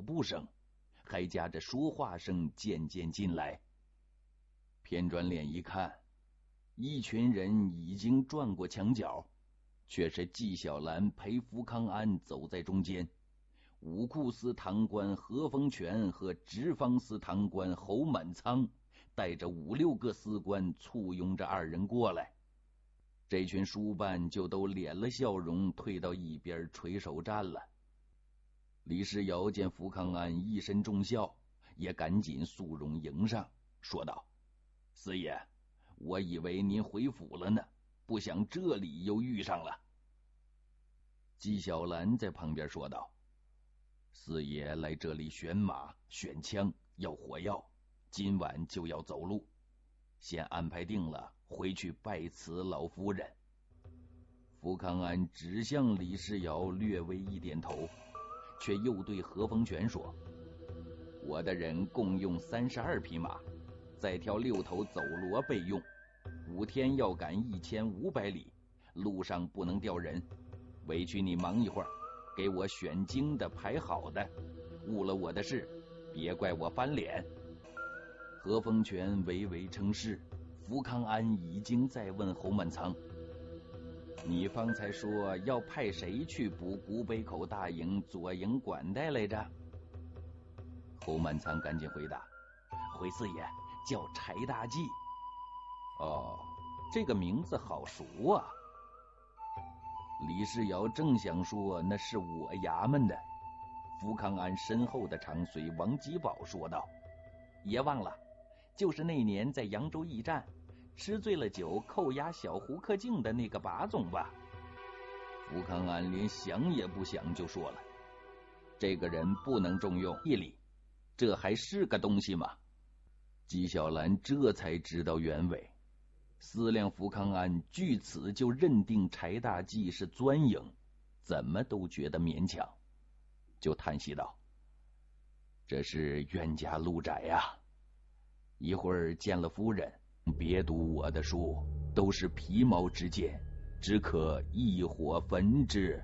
步声，还夹着说话声渐渐进来。偏转脸一看，一群人已经转过墙角，却是纪晓岚陪福康安走在中间，武库司堂官何风全和直方司堂官侯满仓带着5、6个司官簇拥着二人过来。这群书办就都敛了笑容，退到一边垂手站了。李世尧见福康安一身重孝，也赶紧肃容迎上，说道：四爷，我以为您回府了呢，不想这里又遇上了。纪晓岚在旁边说道：四爷来这里选马选枪要火药，今晚就要走路，先安排定了回去拜辞老夫人。福康安只向李世尧略微一点头，却又对何风全说：我的人共用32匹马，再挑6头走骡备用，5天要赶1500里，路上不能掉人，委屈你忙一会儿，给我选精的排好的，误了我的事别怪我翻脸。何风全唯唯称是。福康安已经在问侯满仓：你方才说要派谁去补古北口大营左营管带来着？侯满仓赶紧回答：回四爷，叫柴大济。哦，这个名字好熟啊。李世尧正想说那是我衙门的，福康安身后的长随王吉宝说道：别忘了，就是那年在扬州驿站吃醉了酒扣押小胡克敬的那个把总吧？福康安连想也不想就说了：这个人不能重用义理，这还是个东西吗？纪晓岚这才知道原委，思量福康安据此就认定柴大济是钻营，怎么都觉得勉强，就叹息道：这是冤家路窄呀，一会儿见了夫人，别读我的书，都是皮毛之见，只可一火焚之。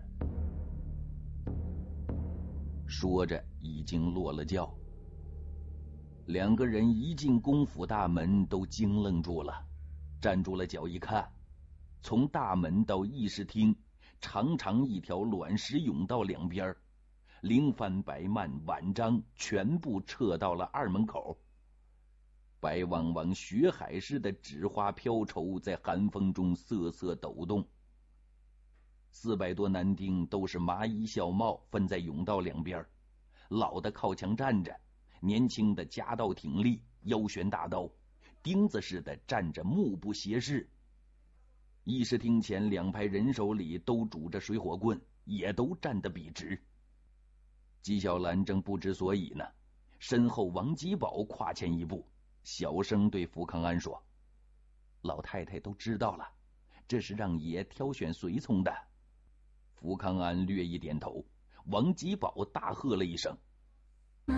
说着已经落了轿。2个人一进公府大门都惊愣住了，站住了脚一看，从大门到议事厅长长一条卵石甬道两边，灵幡白幔碗章全部撤到了二门口，白汪汪雪海似的纸花飘绸在寒风中瑟瑟抖动。400多男丁都是麻衣孝帽分在甬道两边，老的靠墙站着，年轻的夹道挺立，腰悬大刀，钉子似的站着目不斜视。议事厅前2排人手里都拄着水火棍，也都站得笔直。纪晓岚正不知所以呢，身后王吉宝跨前一步，小声对福康安说：老太太都知道了，这是让爷挑选随从的。福康安略一点头，王吉宝大喝了一声：